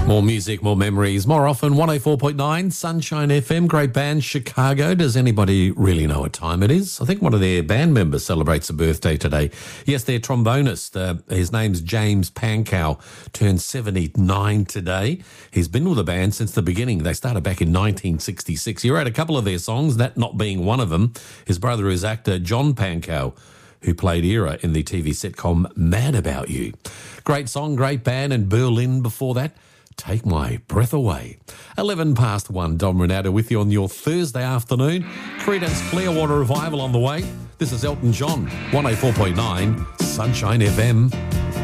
More music, more memories, more often 104.9 Sunshine FM, great band Chicago. Does anybody really know what time it is? I think one of their band members celebrates a birthday today. Yes, their trombonist, his name's James Pankow, turned 79 today. He's been with the band since the beginning. They started back in 1966. He wrote a couple of their songs, that not being one of them. His brother is actor John Pankow, who played Era in the TV sitcom Mad About You. Great song, great band, and Berlin before that. Take My Breath Away. 1:11 Dom Renato with you on your Thursday afternoon. Creedence Clearwater Revival on the way. This is Elton John, 104.9 Sunshine FM.